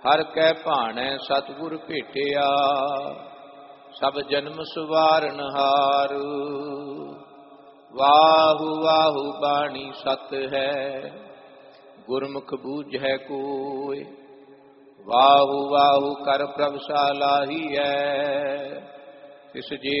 ਹਰ ਕੈ ਭਾਣੈ ਸਤਿਗੁਰ ਭੇਟਿਆ, ਸਭ ਜਨਮ ਸਵਾਰਨਹਾਰ। ਵਾਹੂ ਵਾਹੂ ਬਾਣੀ ਸਤ ਹੈ, ਗੁਰਮੁਖ ਬੂਝੈ ਕੋਇ। ਵਾਹੂ ਵਾਹੂ ਕਰ ਪ੍ਰਭ ਸਾਲਾਹੀਐ, ਤਿਸ ਜੇ